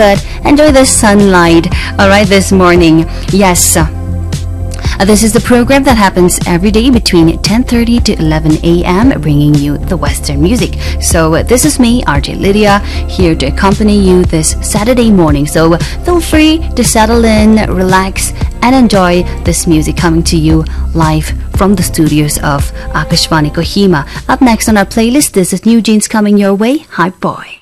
But enjoy the sunlight, alright, this morning. Yes. This is the program that happens every day between 10:30 to 11 a.m. bringing you the Western music. So this is me, RJ Lydia, here to accompany you this Saturday morning. So feel free to settle in, relax, and enjoy this music coming to you live from the studios of Akashvani Kohima. Up next on our playlist, this is New Jeans coming your way, Hype Boy.